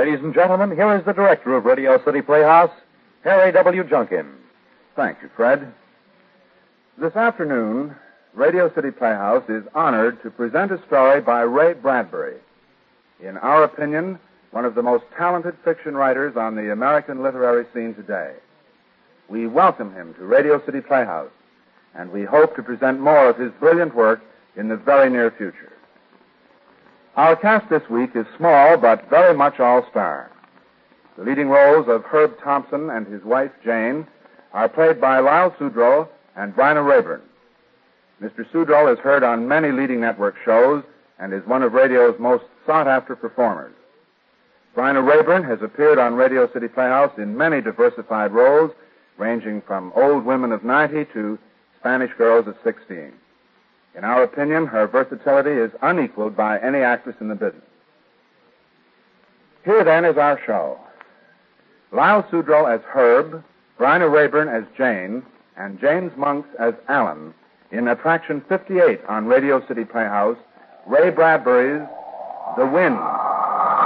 Ladies and gentlemen, here is the director of Radio City Playhouse, Harry W. Junkin. Thank you, Fred. This afternoon, Radio City Playhouse is honored to present a story by Ray Bradbury. In our opinion, one of the most talented fiction writers on the American literary scene today. We welcome him to Radio City Playhouse, and we hope to present more of his brilliant work in the very near future. Our cast this week is small, but very much all-star. The leading roles of Herb Thompson and his wife, Jane, are played by Lyle Sudrow and Bryna Raeburn. Mr. Sudrow is heard on many leading network shows and is one of radio's most sought-after performers. Bryna Raeburn has appeared on Radio City Playhouse in many diversified roles, ranging from old women of 90 to Spanish girls of 16. In our opinion, her versatility is unequaled by any actress in the business. Here, then, is our show. Lyle Sudrow as Herb, Bryna Raeburn as Jane, and James Monks as Alan in Attraction 58 on Radio City Playhouse, Ray Bradbury's The Wind.